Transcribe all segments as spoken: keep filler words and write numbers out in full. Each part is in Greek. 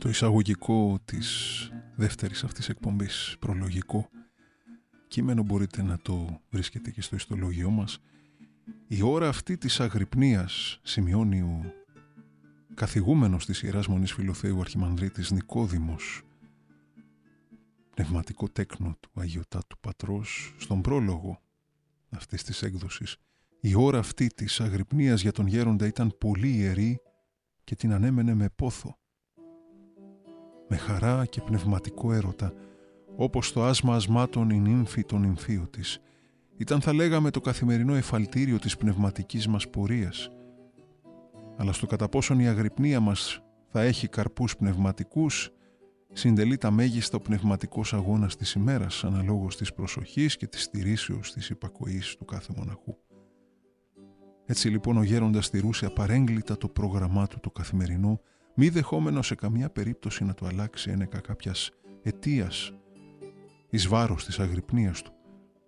Το εισαγωγικό της δεύτερης αυτής εκπομπής, προλογικό κείμενο, μπορείτε να το βρίσκετε και στο ιστολόγιο μας. Η ώρα αυτή της αγρυπνίας, σημειώνει ο καθηγούμενος της Ιεράς Μονής Φιλοθέου Αρχιμανδρίτης Νικόδημος, πνευματικό τέκνο του Αγιωτάτου Πατρός, στον πρόλογο αυτής της έκδοσης. Η ώρα αυτή της αγρυπνίας για τον γέροντα ήταν πολύ ιερή και την ανέμενε με πόθο, με χαρά και πνευματικό έρωτα, όπως το άσμα ασμάτων η νύμφη των νυμφίου της. Ήταν, θα λέγαμε, το καθημερινό εφαλτήριο της πνευματικής μας πορείας. Αλλά στο κατά πόσον η αγρυπνία μας θα έχει καρπούς πνευματικούς, συντελεί τα μέγιστα ο πνευματικός αγώνας της ημέρας, αναλόγως της προσοχής και της στηρίσεως της υπακοής του κάθε μοναχού. Έτσι λοιπόν ο γέροντας στηρούσε απαρέγκλιτα το πρόγραμμά του το καθημερινό, μη δεχόμενο σε καμία περίπτωση να το αλλάξει ένεκα κάποιας αιτίας εις βάρος της αγρυπνίας του.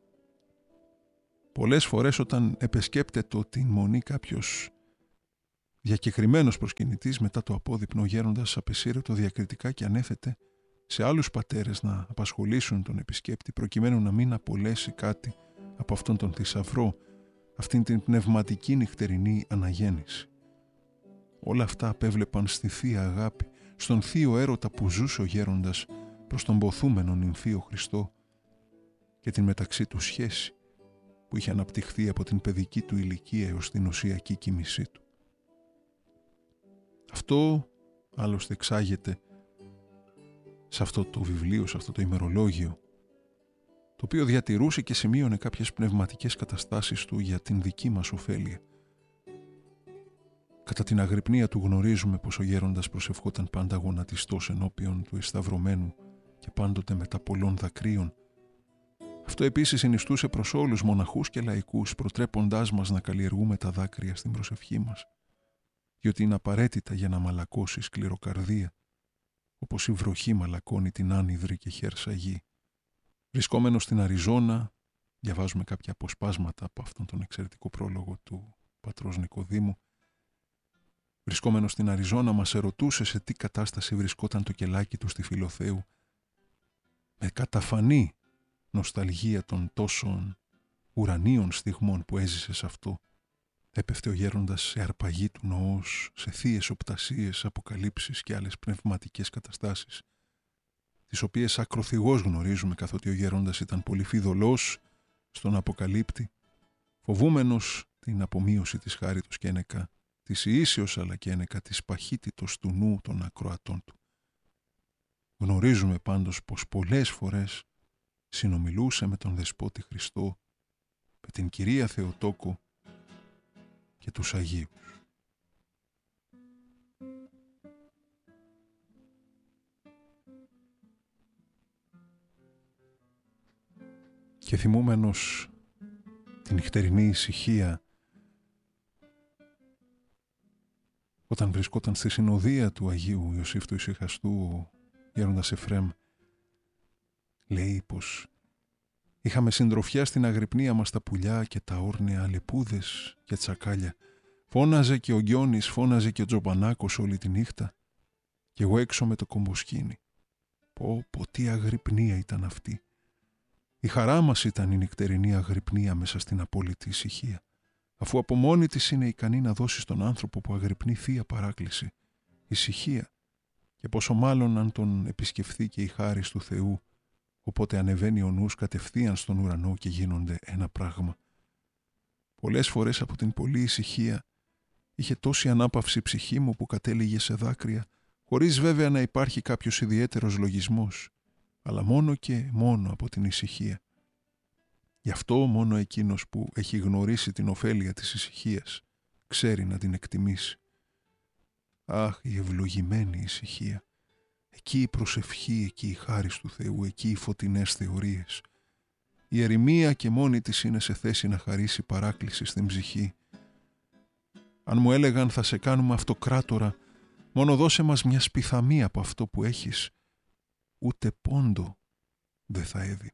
Πολλές φορές όταν επεσκέπτεται την μονή κάποιος διακεκριμένος προσκυνητής, μετά το απόδειπνο ο γέροντας απεσύρετο διακριτικά και ανέθετε σε άλλους πατέρες να απασχολήσουν τον επισκέπτη, προκειμένου να μην απολέσει κάτι από αυτόν τον θησαυρό, αυτήν την πνευματική νυχτερινή αναγέννηση. Όλα αυτά απέβλεπαν στη θεία αγάπη, στον θείο έρωτα που ζούσε ο γέροντας προς τον ποθούμενο νυμφίο Χριστό και την μεταξύ του σχέση που είχε αναπτυχθεί από την παιδική του ηλικία έως την οσιακή κοιμησή του. Αυτό άλλωστε εξάγεται σε αυτό το βιβλίο, σε αυτό το ημερολόγιο, το οποίο διατηρούσε και σημείωνε κάποιες πνευματικές καταστάσεις του για την δική μας ωφέλεια. Κατά την αγρυπνία του γνωρίζουμε πως ο γέροντας προσευχόταν πάντα γονατιστός ενώπιον του εσταυρωμένου και πάντοτε μετά πολλών δακρύων. Αυτό επίσης συνιστούσε προς όλους μοναχούς και λαϊκούς, προτρέποντάς μας να καλλιεργούμε τα δάκρυα στην προσευχή μας, διότι είναι απαραίτητα για να μαλακώσει η σκληροκαρδία, όπως η βροχή μαλακώνει την άνυδρη και χέρσα γη. Βρισκόμενος στην Αριζόνα, διαβάζουμε κάποια αποσπάσματα από αυτόν τον εξαιρετικό πρόλογο του πατρός Νικοδήμου. Βρισκόμενος στην Αριζόνα μας ερωτούσε σε τι κατάσταση βρισκόταν το κελάκι του στη Φιλοθέου, με καταφανή νοσταλγία των τόσων ουρανίων στιγμών που έζησε σε αυτό. Έπεφτε ο γέροντας σε αρπαγή του νοός, σε θείες οπτασίες, αποκαλύψεις και άλλες πνευματικές καταστάσεις, τις οποίες ακροθυγώς γνωρίζουμε, καθότι ο γέροντας ήταν πολύ φιδωλός στον αποκαλύπτη, φοβούμενος την απομείωση της χάριτος και ένεκα της ιήσεως αλλά και ένεκα της παχύτητος του νου των ακροατών του. Γνωρίζουμε πάντως πως πολλές φορές συνομιλούσε με τον Δεσπότη Χριστό, με την Κυρία Θεοτόκο και τους Αγίους. Και θυμούμενος την νυχτερινή ησυχία όταν βρισκόταν στη συνοδεία του Αγίου Ιωσήφ του Ησυχαστού, ο γέροντας Εφρέμ λέει πως είχαμε συντροφιά στην αγρυπνία μας τα πουλιά και τα όρνια αλεπούδες και τσακάλια. Φώναζε και ο Γκιόνης, φώναζε και ο Τζοπανάκος όλη τη νύχτα και εγώ έξω με το κομποσκίνι. Πω πω τι αγρυπνία ήταν αυτή. Η χαρά μας ήταν η νυχτερινή αγρυπνία μέσα στην απόλυτη ησυχία, αφού από μόνη της είναι ικανή να δώσει στον άνθρωπο που αγρυπνεί θεία παράκληση, ησυχία, και πόσο μάλλον αν τον επισκεφθεί και η χάρις του Θεού, οπότε ανεβαίνει ο νους κατευθείαν στον ουρανό και γίνονται ένα πράγμα. Πολλές φορές από την πολλή ησυχία είχε τόση ανάπαυση ψυχή μου που κατέληγε σε δάκρυα, χωρίς βέβαια να υπάρχει κάποιος ιδιαίτερος λογισμός, αλλά μόνο και μόνο από την ησυχία. Γι' αυτό μόνο εκείνος που έχει γνωρίσει την ωφέλεια της ησυχίας ξέρει να την εκτιμήσει. Αχ, η ευλογημένη ησυχία! Εκεί η προσευχή, εκεί η χάρις του Θεού, εκεί οι φωτεινές θεωρίες. Η ερημία και μόνη της είναι σε θέση να χαρίσει παράκληση στην ψυχή. Αν μου έλεγαν θα σε κάνουμε αυτοκράτορα, μόνο δώσε μας μια σπιθαμία από αυτό που έχεις, ούτε πόντο δεν θα έδινα.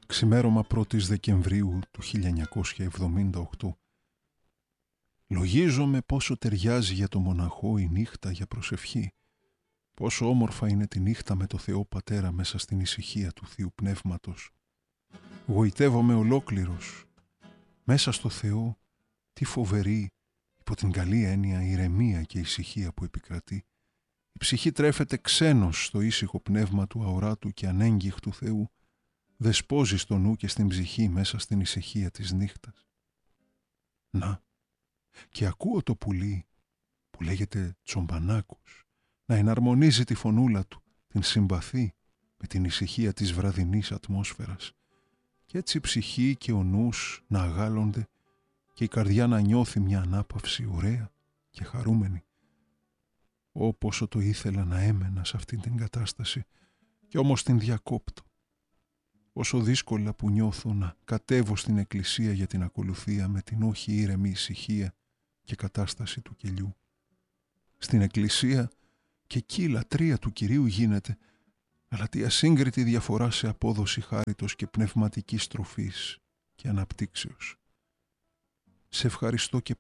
Ξημέρωμα πρώτης Δεκεμβρίου του χίλια εννιακόσια εβδομήντα οκτώ. Λογίζομαι πόσο ταιριάζει για το μοναχό η νύχτα για προσευχή. Πόσο όμορφα είναι τη νύχτα με το Θεό Πατέρα μέσα στην ησυχία του Θείου Πνεύματος. Γοητεύομαι ολόκληρος. Μέσα στο Θεό, τι φοβερή, υπό την καλή έννοια, ηρεμία και ησυχία που επικρατεί. Η ψυχή τρέφεται ξένος στο ήσυχο πνεύμα του αοράτου και ανέγγιχτου Θεού. Δεσπόζει στο νου και στην ψυχή μέσα στην ησυχία της νύχτας. Να, και ακούω το πουλί που λέγεται Τσομπανάκος να εναρμονίζει τη φωνούλα του, την συμπαθή με την ησυχία της βραδινής ατμόσφαιρας. Και έτσι η ψυχή και ο νους να αγάλλονται και η καρδιά να νιώθει μια ανάπαυση ωραία και χαρούμενη. Ω, πόσο το ήθελα να έμενα σε αυτήν την κατάσταση και όμως την διακόπτω. Πόσο δύσκολα που νιώθω να κατέβω στην εκκλησία για την ακολουθία με την όχι ήρεμη ησυχία και κατάσταση του κελιού. Στην εκκλησία και εκεί η λατρεία του Κυρίου γίνεται, αλλά τι ασύγκριτη διαφορά σε απόδοση χάριτος και πνευματικής τροφής και αναπτύξεως. Σε ευχαριστώ και